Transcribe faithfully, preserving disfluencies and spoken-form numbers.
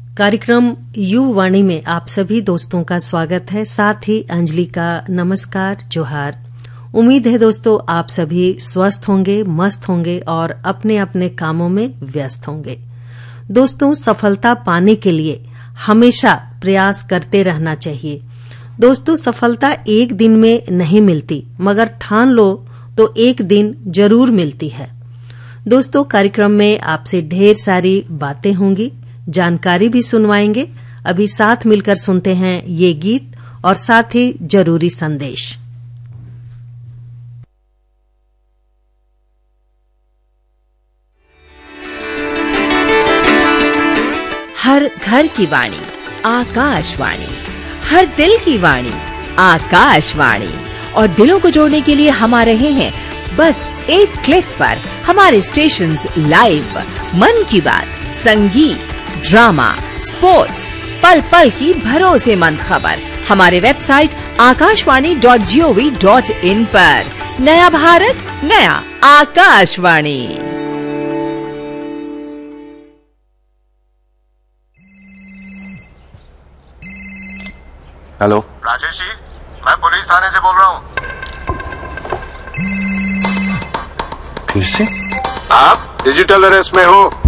कार्यक्रम यू वाणी में आप सभी दोस्तों का स्वागत है। साथ ही अंजलि का नमस्कार, जोहार। उम्मीद है दोस्तों आप सभी स्वस्थ होंगे, मस्त होंगे और अपने अपने कामों में व्यस्त होंगे। दोस्तों, सफलता पाने के लिए हमेशा प्रयास करते रहना चाहिए। दोस्तों, सफलता एक दिन में नहीं मिलती, मगर ठान लो तो एक दिन जरूर मिलती है। दोस्तों, कार्यक्रम में आपसे ढेर सारी बातें होंगी, जानकारी भी सुनवाएंगे। अभी साथ मिलकर सुनते हैं ये गीत और साथ ही जरूरी संदेश। हर घर की वाणी आकाशवाणी, हर दिल की वाणी आकाशवाणी। और दिलों को जोड़ने के लिए हम आ रहे हैं बस एक क्लिक पर। हमारे स्टेशंस लाइव, मन की बात, संगीत, ड्रामा, स्पोर्ट्स, पल पल की भरोसेमंद खबर हमारे website Akashvani dot G O V dot in पर। नया भारत, नया आकाशवाणी। हेलो राजेश जी, मैं पुलिस थाने से बोल रहा हूँ। फिर से? आप डिजिटल अरेस्ट में हो।